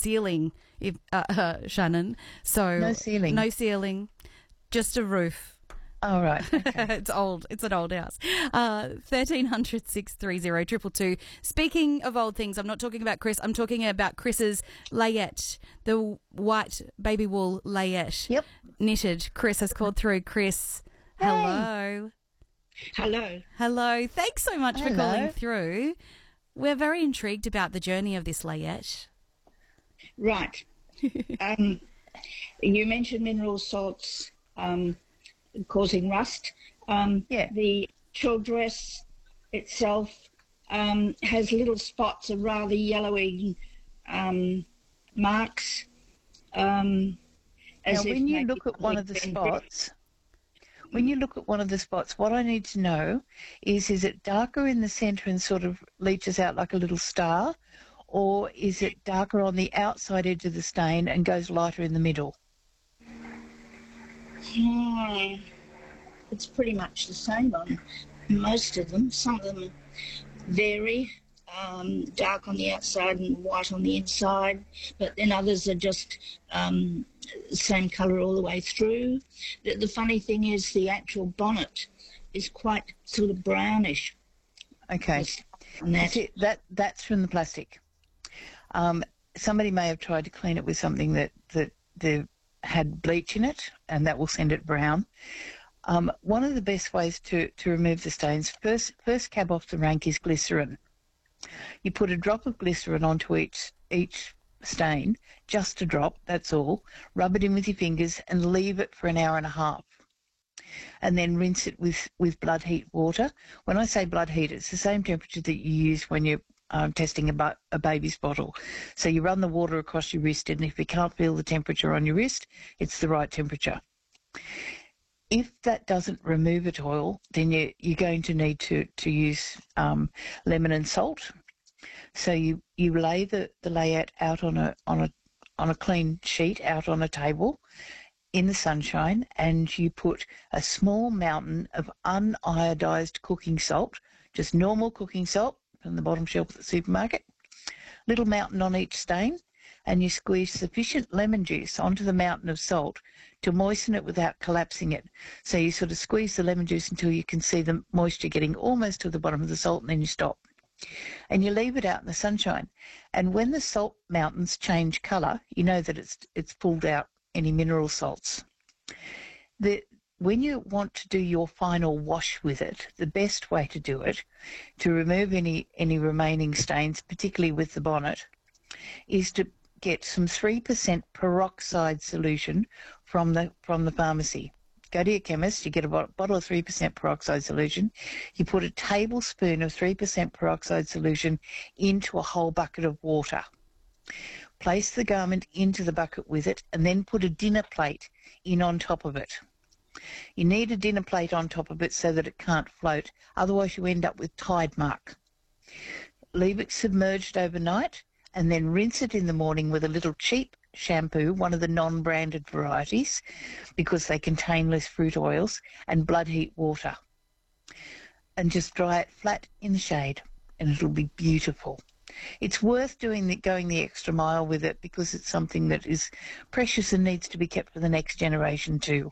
ceiling, if, Shannon. So No ceiling? No ceiling, just a roof. Oh, right. Okay. It's old. It's an old house. 1300 630 222. Speaking of old things, I'm not talking about Chris. I'm talking about Chris's layette, the white baby wool layette. Yep. Knitted. Chris has called through. Chris, Hey. hello. Hello. Hello. Thanks so much for Hello. calling through. We're very intrigued about the journey of this layette. Right. You mentioned mineral salts causing rust. Yeah. The shawl dress itself has little spots of rather yellowy marks. Now, As if when you maybe look at one of the something spots, what I need to know is it darker in the centre and sort of leaches out like a little star, or is it darker on the outside edge of the stain and goes lighter in the middle? It's pretty much the same on most of them. Some of them vary, dark on the outside and white on the inside, but then others are just same colour all the way through. The funny thing is the actual bonnet is quite sort of brownish. Okay. And That's from the plastic. Somebody may have tried to clean it with something that had bleach in it, and that will send it brown. One of the best ways to remove the stains, first cab off the rank is glycerin. You put a drop of glycerin onto each stain, just a drop, that's all. Rub it in with your fingers and leave it for an hour and a half. And then rinse it with blood heat water. When I say blood heat, it's the same temperature that you use when you're testing a baby's bottle. So you run the water across your wrist, and if you can't feel the temperature on your wrist, it's the right temperature. If that doesn't remove it all, then you're going to need to use lemon and salt. So you lay the layette out on a clean sheet out on a table in the sunshine, and you put a small mountain of uniodized cooking salt, just normal cooking salt from the bottom shelf at the supermarket, little mountain on each stain, and you squeeze sufficient lemon juice onto the mountain of salt to moisten it without collapsing it. So you sort of squeeze the lemon juice until you can see the moisture getting almost to the bottom of the salt, and then you stop. And you leave it out in the sunshine. And when the salt mountains change colour, you know that it's pulled out any mineral salts. When you want to do your final wash with it, the best way to do it, to remove any remaining stains, particularly with the bonnet, is to get some 3% peroxide solution from the pharmacy. Go to your chemist, you get a bottle of 3% peroxide solution. You put a tablespoon of 3% peroxide solution into a whole bucket of water. Place the garment into the bucket with it, and then put a dinner plate in on top of it. You need a dinner plate on top of it so that it can't float, otherwise you end up with tide mark. Leave it submerged overnight, and then rinse it in the morning with a little cheap shampoo, one of the non-branded varieties, because they contain less fruit oils, and blood heat water. And just dry it flat in the shade, and it'll be beautiful. It's worth going the extra mile with it, because it's something that is precious and needs to be kept for the next generation too.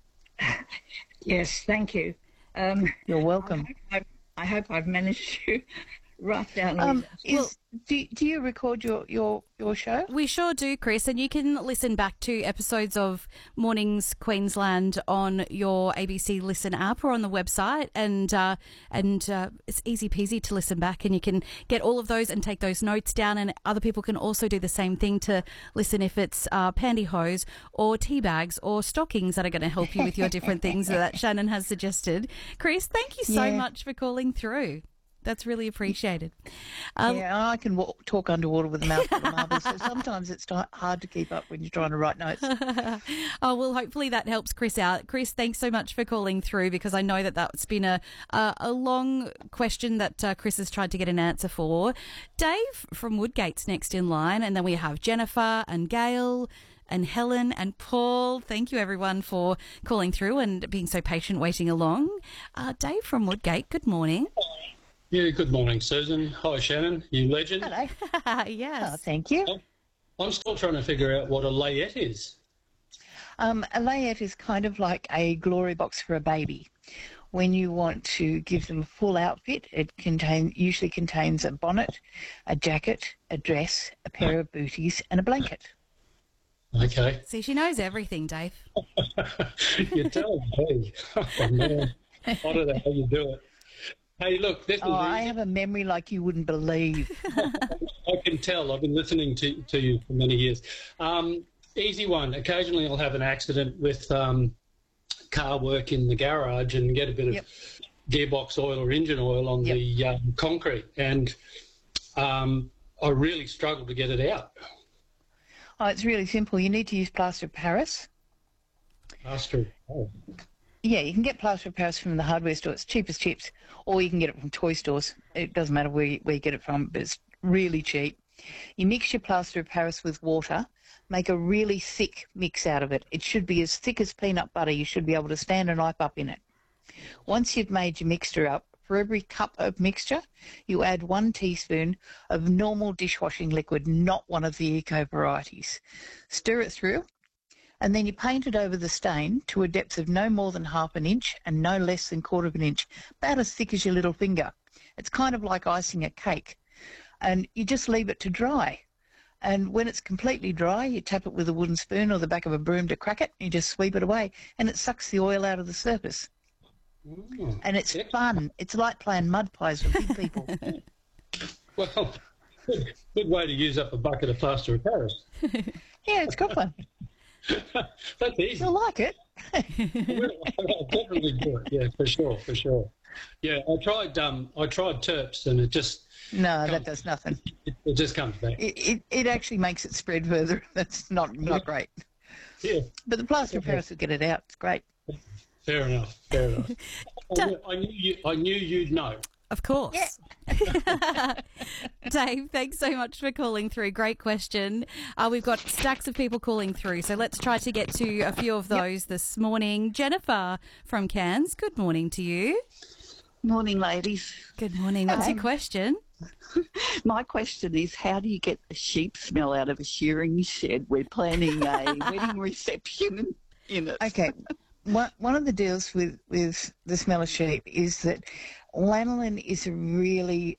Yes, thank you. You're welcome. I hope I've managed to write down. Do you record your show? We sure do, Chris, and you can listen back to episodes of Mornings Queensland on your ABC Listen app or on the website, and it's easy peasy to listen back, and you can get all of those and take those notes down, and other people can also do the same thing to listen if it's pantyhose or tea bags or stockings that are going to help you with your different things that Shannon has suggested. Chris, thank you so much for calling through. That's really appreciated. I can talk underwater with a mouthful of marbles, so sometimes it's hard to keep up when you're trying to write notes. Oh, well, hopefully that helps Chris out. Chris, thanks so much for calling through, because I know that's been a long question that Chris has tried to get an answer for. Dave from Woodgate's next in line, and then we have Jennifer and Gail and Helen and Paul. Thank you, everyone, for calling through and being so patient waiting along. Dave from Woodgate, good morning. Yeah, good morning, Susan. Hi, Shannon. You legend. Hello. Yes. Oh, thank you. I'm still trying to figure out what a layette is. A layette is kind of like a glory box for a baby. When you want to give them a full outfit, it usually contains a bonnet, a jacket, a dress, a pair of booties, and a blanket. Okay. See, she knows everything, Dave. You're telling me. Oh, man. I don't know how you do it. Hey, look, this is I easy. have a memory like you wouldn't believe. I can tell. I've been listening to you for many years. Easy one. Occasionally I'll have an accident with car work in the garage and get a bit of gearbox oil or engine oil on the concrete, and I really struggle to get it out. Oh, it's really simple. You need to use plaster of Paris. Plaster. Oh. Yeah, you can get plaster of Paris from the hardware store. It's cheap as chips. Or you can get it from toy stores. It doesn't matter where you get it from, but it's really cheap. You mix your plaster of Paris with water. Make a really thick mix out of it. It should be as thick as peanut butter. You should be able to stand a knife up in it. Once you've made your mixture up, for every cup of mixture, you add 1 teaspoon of normal dishwashing liquid, not one of the eco varieties. Stir it through, and then you paint it over the stain to a depth of no more than ½ an inch and no less than ½ of an inch, about as thick as your little finger. It's kind of like icing a cake. And you just leave it to dry. And when it's completely dry, you tap it with a wooden spoon or the back of a broom to crack it, and you just sweep it away, and it sucks the oil out of the surface. And it's fun. It's like playing mud pies for big people. Well, good way to use up a bucket of plaster of Paris. Yeah, it's good fun. That's easy. You'll like it. I'll definitely do it. Yeah, for sure. Yeah, I tried Terps, and it just that does nothing. it just comes back. It actually makes it spread further. That's not great. Yeah, But the plaster of Paris will get it out. It's great. fair enough. I knew you'd know. Of course. Yeah. Dave, thanks so much for calling through. Great question. We've got stacks of people calling through, so let's try to get to a few of those this morning. Jennifer from Cairns, good morning to you. Morning, ladies. Good morning. What's your question? My question is, how do you get the sheep smell out of a shearing shed? We're planning a wedding reception in it. Okay. One of the deals with the smell of sheep is that lanolin is a really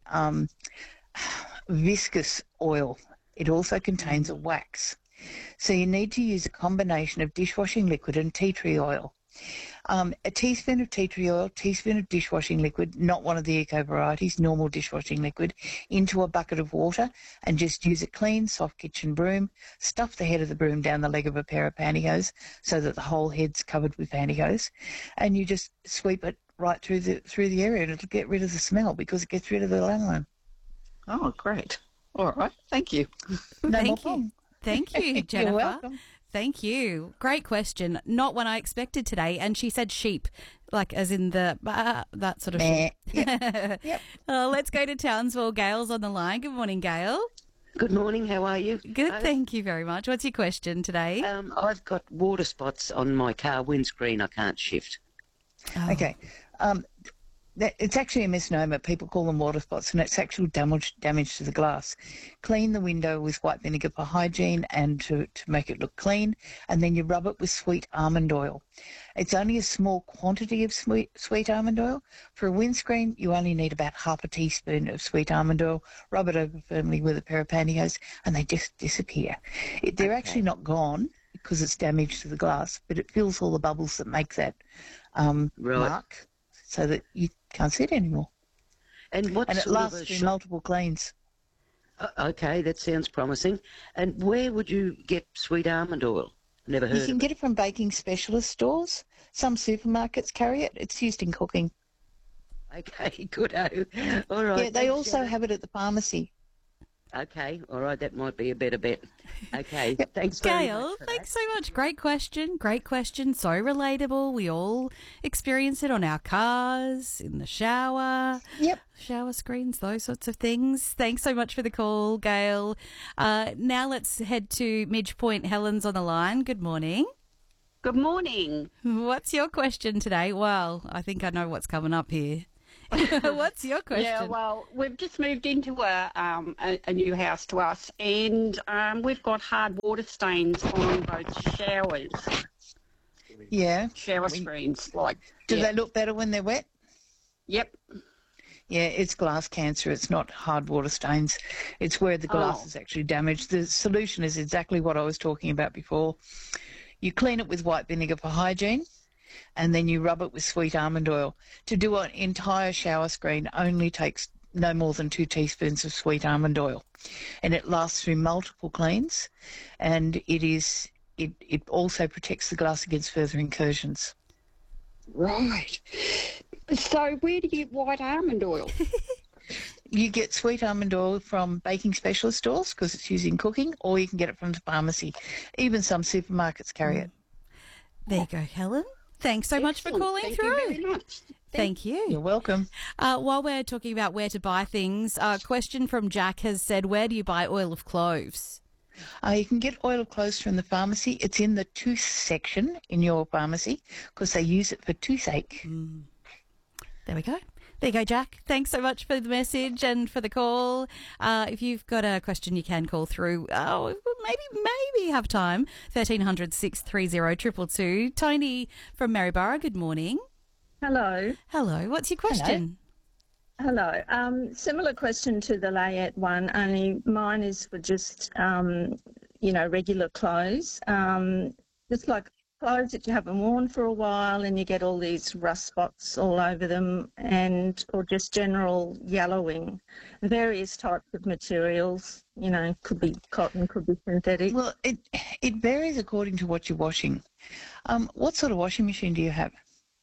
viscous oil. It also contains a wax. So you need to use a combination of dishwashing liquid and tea tree oil. A teaspoon of tea tree oil, teaspoon of dishwashing liquid, not one of the eco varieties, normal dishwashing liquid, into a bucket of water, and just use a clean, soft kitchen broom. Stuff the head of the broom down the leg of a pair of pantyhose so that the whole head's covered with pantyhose, and you just sweep it right through the area, and it'll get rid of the smell because it gets rid of the lanolin. Oh, great. All right. Thank you. Thank you. Thank you, Jennifer. You're welcome. Thank you. Great question. Not one I expected today. And she said sheep, like as in the that sort of sheep. Yep. Let's go to Townsville. Gail's on the line. Good morning, Gail. Good morning, how are you? Good, thank you very much. What's your question today? I've got water spots on my car windscreen I can't shift. Oh. Okay. It's actually a misnomer. People call them water spots, and it's actual damage to the glass. Clean the window with white vinegar for hygiene and to make it look clean, and then you rub it with sweet almond oil. It's only a small quantity of sweet almond oil. For a windscreen, you only need about ½ a teaspoon of sweet almond oil. Rub it over firmly with a pair of pantyhose, and they just disappear. They're actually not gone because it's damage to the glass, but it fills all the bubbles that make that mark, so that you can't see it anymore. And it lasts through multiple cleans. Okay, that sounds promising. And where would you get sweet almond oil? Never heard You can of get it from baking specialist stores. Some supermarkets carry it. It's used in cooking. it. Okay, good. All right. Yeah, they also have it at the pharmacy. Okay, all right, that might be a better bet. Okay, thanks very Gail, much for thanks so much. Great question. So relatable. We all experience it on our cars, in the shower. Yep. Shower screens, those sorts of things. Thanks so much for the call, Gail. Now let's head to Midge Point. Helen's on the line. Good morning. Good morning. What's your question today? Well, I think I know what's coming up here. What's your question? Yeah, well, we've just moved into a new house to us, and we've got hard water stains on both showers, Yeah. shower screens. Like, Do yeah. they look better when they're wet? Yep. Yeah, it's glass cancer. It's not hard water stains. It's where the glass Oh. is actually damaged. The solution is exactly what I was talking about before. You clean it with white vinegar for hygiene, and then you rub it with sweet almond oil. To do an entire shower screen only takes no more than 2 teaspoons of sweet almond oil, and it lasts through multiple cleans, and it also protects the glass against further incursions. Right. So where do you get white almond oil? You get sweet almond oil from baking specialist stores because it's used in cooking, or you can get it from the pharmacy. Even some supermarkets carry it. There you go, Helen. Thanks so much for calling Thank through. you very much. Thank you. You're welcome. While we're talking about where to buy things, a question from Jack has said, where do you buy oil of cloves? You can get oil of cloves from the pharmacy. It's in the tooth section in your pharmacy because they use it for toothache. There we go. There you go, Jack. Thanks so much for the message and for the call. If you've got a question, you can call through. Maybe have time. 1300 630 222. Tony from Maryborough, good morning. Hello. Hello. What's your question? Hello. Similar question to the layette one, only mine is for just, regular clothes. Just like clothes that you haven't worn for a while and you get all these rust spots all over them or just general yellowing. Various types of materials, could be cotton, could be synthetic. Well, it varies according to what you're washing. What sort of washing machine do you have?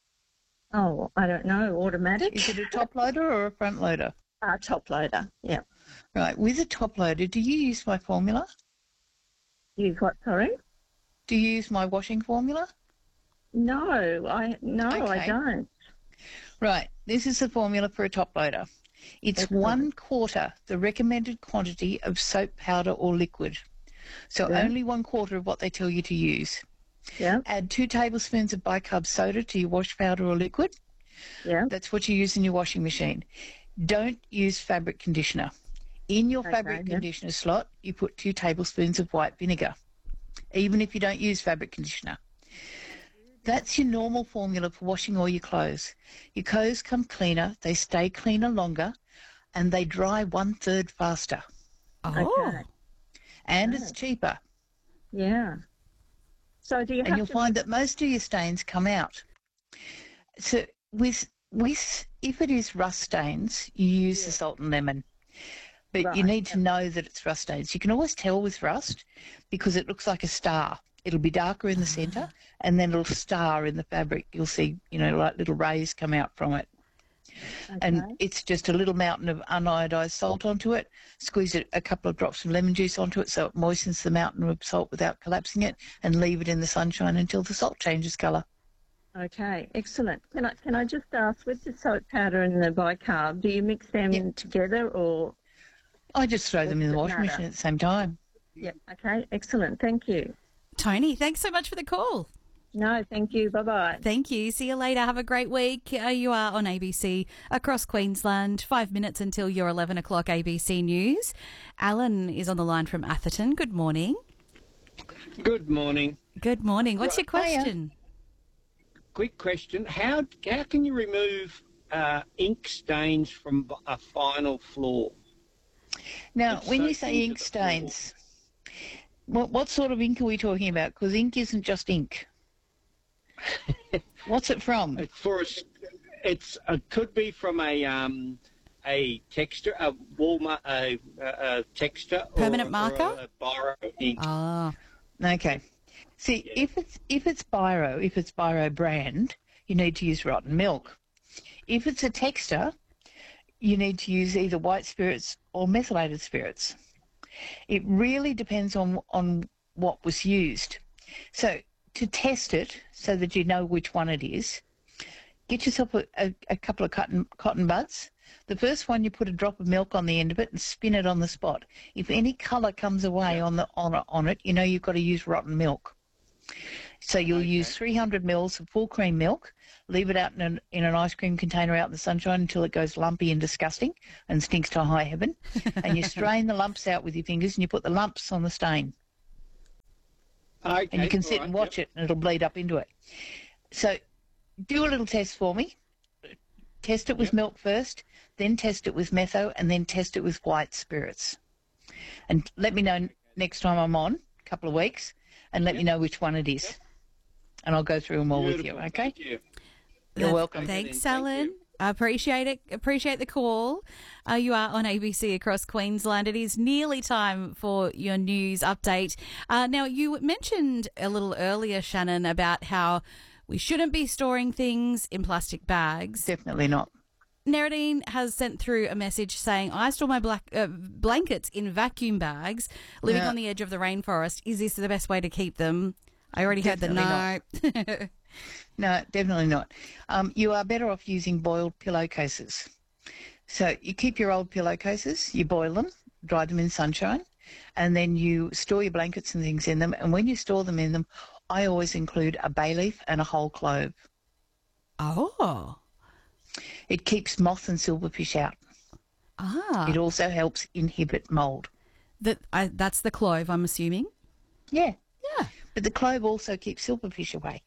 Oh, I don't know, automatic? Is it a top loader or a front loader? Top loader, yeah. Right. With a top loader, do you use my formula? Use what, sorry? Do you use my washing formula? No, I Okay. don't. Right. This is the formula for a top loader. It's Excellent. 1/4 the recommended quantity of soap powder or liquid. So Yeah. only 1/4 of what they tell you to use. Yeah, Add 2 tablespoons of bicarb soda to your wash powder or liquid. yeah. That's what you use in your washing machine. Don't use fabric conditioner. In your Okay, fabric yeah. conditioner slot, you put 2 tablespoons of white vinegar, even if you don't use fabric conditioner. That's your normal formula for washing all your clothes. Your clothes come cleaner, they stay cleaner longer, and they dry 1/3 faster. Oh. Okay. And it's cheaper. Yeah. So do you And have you'll to find that most of your stains come out. So with if it is rust stains, you use the salt and lemon. But you Right, need to know that it's rust stains. You can always tell with rust because it looks like a star. It'll be darker in the centre and then it'll star in the fabric. You'll see, like little rays come out from it. And it's just a little mountain of uniodized salt onto it. Squeeze a couple of drops of lemon juice onto it so it moistens the mountain of salt without collapsing it, and leave it in the sunshine until the salt changes colour. Okay, excellent. Can I just ask, with the soap powder and the bicarb, do you mix them together or? I just throw them in the Does it washing matter? machine at the same time. Yeah. Okay, excellent. Thank you. Tony, thanks so much for the call. No, thank you. Bye-bye. Thank you. See you later. Have a great week. You are on ABC across Queensland. 5 minutes until your 11 o'clock ABC News. Alan is on the line from Atherton. Good morning. Good morning. Good morning. What's your question? Quick question. How can you remove ink stains from a vinyl floor? Now, It's when you soaked say into ink the stains, what sort of ink are we talking about? Because ink isn't just ink. What's it from? It could be from a texture, a Walmart, a texture, Permanent or marker? a biro ink. Ah, Okay. See, if it's Biro brand, you need to use rotten milk. If it's a texture, you need to use either white spirits or methylated spirits. It really depends on what was used. So to test it so that you know which one it is, get yourself a couple of cotton buds. The first one, you put a drop of milk on the end of it and spin it on the spot. If any colour comes away on it, you know you've got to use rotten milk. So you'll use 300 mils of full cream milk, leave it out in an ice cream container out in the sunshine until it goes lumpy and disgusting and stinks to high heaven. And you strain the lumps out with your fingers and you put the lumps on the stain. Okay, and you can sit and watch it and it'll bleed up into it. So do a little test for me. Test it with milk first, then test it with metho, and then test it with white spirits. And let me know next time I'm on, a couple of weeks, and let me know which one it is. And I'll go through them all with you, okay? Thank you. You're welcome. Thanks, Alan. I appreciate it. Appreciate the call. You are on ABC across Queensland. It is nearly time for your news update. Now, you mentioned a little earlier, Shannon, about how we shouldn't be storing things in plastic bags. Definitely not. Neradine has sent through a message saying, I store my blankets in vacuum bags, living on the edge of the rainforest. Is this the best way to keep them? I already heard the no. No, definitely not. You are better off using boiled pillowcases. So you keep your old pillowcases, you boil them, dry them in sunshine, and then you store your blankets and things in them. And when you store them in them, I always include a bay leaf and a whole clove. Oh. It keeps moth and silverfish out. Ah. It also helps inhibit mould. That's the clove, I'm assuming? Yeah. Yeah. But the clove also keeps silverfish away.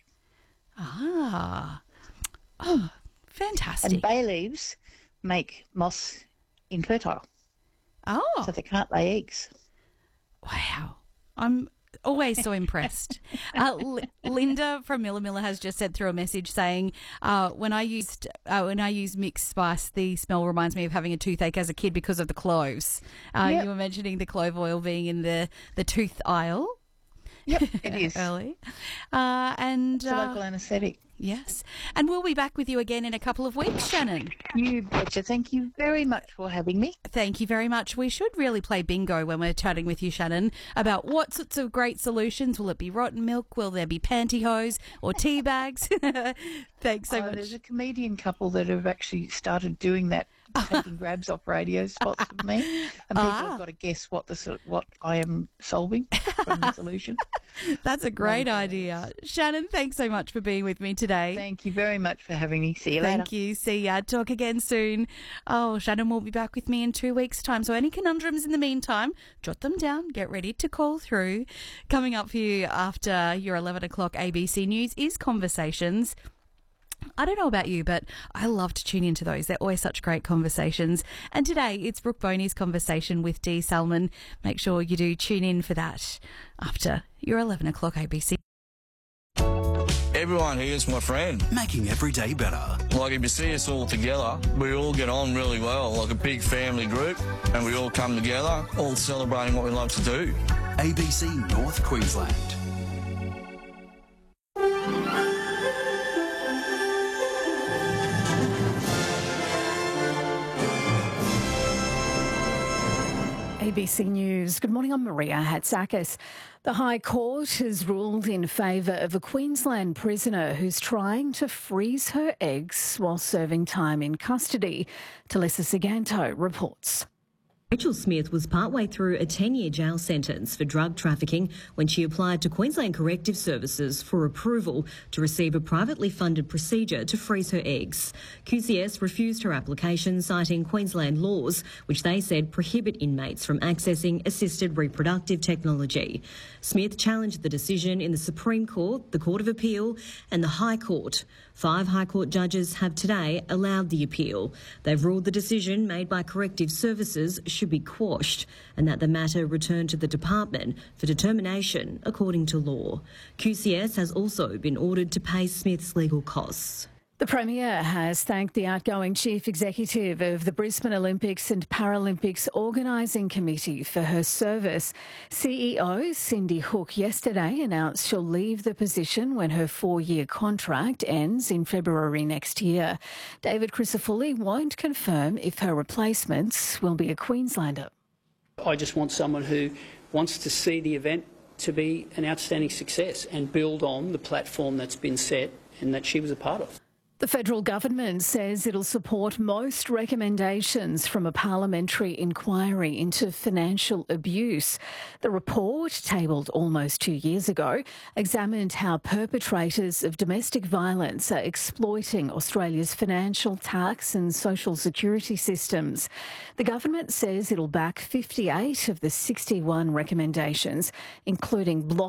Ah. Oh, fantastic. And bay leaves make moths infertile. Oh. So they can't lay eggs. Wow. I'm always so impressed. Linda from Miller Miller has just sent through a message saying, when I use mixed spice, the smell reminds me of having a toothache as a kid because of the cloves. Yep. You were mentioning the clove oil being in the tooth aisle. Yep, it is. Early. It's a local anaesthetic. Yes. And we'll be back with you again in a couple of weeks, Shannon. You betcha. Thank you very much for having me. Thank you very much. We should really play bingo when we're chatting with you, Shannon, about what sorts of great solutions. Will it be rotten milk? Will there be pantyhose or tea bags? Thanks so much. There's a comedian couple that have actually started doing that, taking grabs off radio spots of me, and people have got to guess what I am solving from the solution. That's a great idea. Shannon, thanks so much for being with me today. Thank you very much for having me. See you later. Thank you. See ya. Talk again soon. Oh, Shannon will be back with me in 2 weeks' time. So any conundrums in the meantime, jot them down. Get ready to call through. Coming up for you after your 11 o'clock ABC News is Conversations. I don't know about you, but I love to tune into those. They're always such great conversations. And today it's Brooke Boney's conversation with Dee Salmon. Make sure you do tune in for that after your 11 o'clock ABC. Everyone here is my friend. Making every day better. Like if you see us all together, we all get on really well, like a big family group, and we all come together, all celebrating what we love to do. ABC North Queensland. ABC News. Good morning, I'm Maria Hatzakis. The High Court has ruled in favour of a Queensland prisoner who's trying to freeze her eggs while serving time in custody. Talissa Siganto reports. Rachel Smith was partway through a 10-year jail sentence for drug trafficking when she applied to Queensland Corrective Services for approval to receive a privately funded procedure to freeze her eggs. QCS refused her application, citing Queensland laws, which they said prohibit inmates from accessing assisted reproductive technology. Smith challenged the decision in the Supreme Court, the Court of Appeal and the High Court. 5 High Court judges have today allowed the appeal. They've ruled the decision made by Corrective Services should be quashed and that the matter return to the department for determination according to law. QCS has also been ordered to pay Smith's legal costs. The Premier has thanked the outgoing Chief Executive of the Brisbane Olympics and Paralympics Organising Committee for her service. CEO Cindy Hook yesterday announced she'll leave the position when her 4-year contract ends in February next year. David Crisafulli won't confirm if her replacement will be a Queenslander. I just want someone who wants to see the event to be an outstanding success and build on the platform that's been set and that she was a part of. The federal government says it'll support most recommendations from a parliamentary inquiry into financial abuse. The report, tabled almost 2 years ago, examined how perpetrators of domestic violence are exploiting Australia's financial, tax and social security systems. The government says it'll back 58 of the 61 recommendations, including blocking